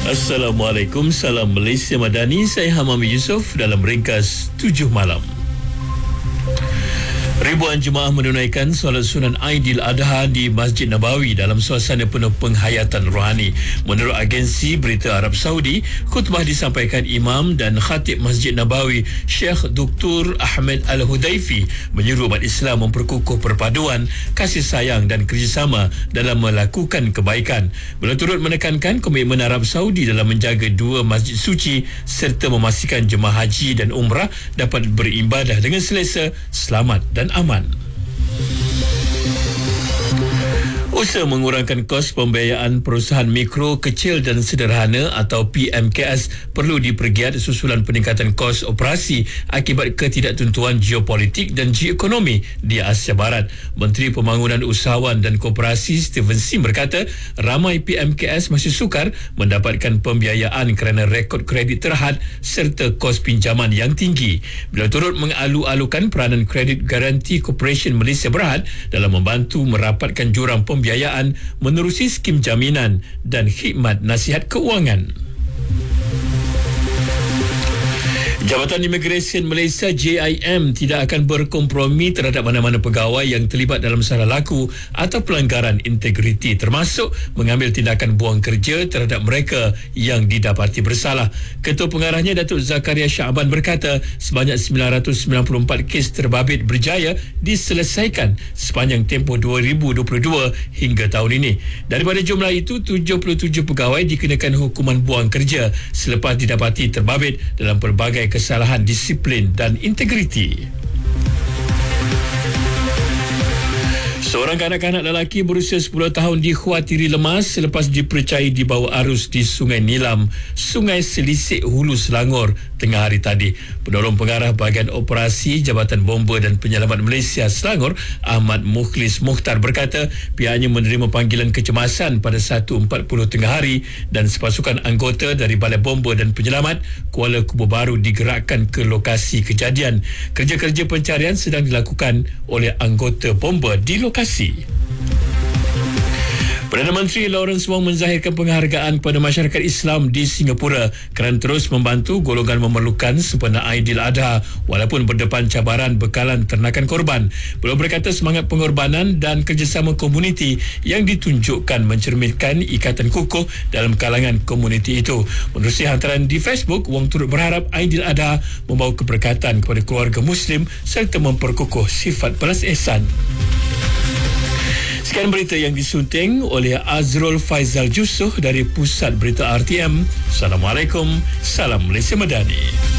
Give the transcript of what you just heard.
Assalamualaikum, salam Malaysia Madani. Saya Hamam Yusof dalam ringkas 7 malam. Ribuan jemaah menunaikan solat sunat Aidil Adha di Masjid Nabawi dalam suasana penuh penghayatan rohani. Menurut agensi berita Arab Saudi, khutbah disampaikan Imam dan Khatib Masjid Nabawi Syekh Dr. Ahmed Al-Hudaifi menyuruh umat Islam memperkukuh perpaduan, kasih sayang dan kerjasama dalam melakukan kebaikan. Beliau turut menekankan komitmen Arab Saudi dalam menjaga dua masjid suci serta memastikan jemaah haji dan umrah dapat beribadah dengan selesa, selamat dan aman. Usaha mengurangkan kos pembiayaan perusahaan mikro, kecil dan sederhana atau PMKS perlu dipergiat susulan peningkatan kos operasi akibat ketidaktentuan geopolitik dan geoekonomi di Asia Barat. Menteri Pembangunan Usahawan dan Koperasi Stephen Sim berkata ramai PMKS masih sukar mendapatkan pembiayaan kerana rekod kredit terhad serta kos pinjaman yang tinggi. Beliau turut mengalu-alukan peranan Credit Guarantee Corporation Malaysia Berhad dalam membantu merapatkan jurang pembiayaan menerusi skim jaminan dan khidmat nasihat keuangan. Jabatan Imigresen Malaysia JIM tidak akan berkompromi terhadap mana-mana pegawai yang terlibat dalam salah laku atau pelanggaran integriti, termasuk mengambil tindakan buang kerja terhadap mereka yang didapati bersalah. Ketua Pengarahnya Datuk Zakaria Syaban berkata sebanyak 994 kes terbabit berjaya diselesaikan sepanjang tempoh 2022 hingga tahun ini. Daripada jumlah itu, 77 pegawai dikenakan hukuman buang kerja selepas didapati terbabit dalam pelbagai kesalahan disiplin dan integriti. Seorang kanak-kanak lelaki berusia 10 tahun dikhawatiri lemas selepas dipercayai di bawah arus di Sungai Nilam, Sungai Selisik, Hulu Selangor tengah hari tadi. Penolong Pengarah Bahagian Operasi Jabatan Bomba dan Penyelamat Malaysia Selangor, Ahmad Mukhlis Mukhtar berkata pihaknya menerima panggilan kecemasan pada 1.40 tengah hari dan sepasukan anggota dari Balai Bomba dan Penyelamat Kuala Kubu Baru digerakkan ke lokasi kejadian. Kerja-kerja pencarian sedang dilakukan oleh anggota bomba di lokasi. Perdana Menteri Lawrence Wong menzahirkan penghargaan kepada masyarakat Islam di Singapura kerana terus membantu golongan memerlukan sempena Aidil Adha walaupun berdepan cabaran bekalan ternakan korban. Beliau berkata semangat pengorbanan dan kerjasama komuniti yang ditunjukkan mencerminkan ikatan kukuh dalam kalangan komuniti itu. Menerusi hantaran di Facebook, Wong turut berharap Aidil Adha membawa keberkatan kepada keluarga Muslim serta memperkukuh sifat balas ihsan. Sekian berita yang disunting oleh Azrul Faizal Jusuh dari Pusat Berita RTM. Assalamualaikum, salam Malaysia Madani.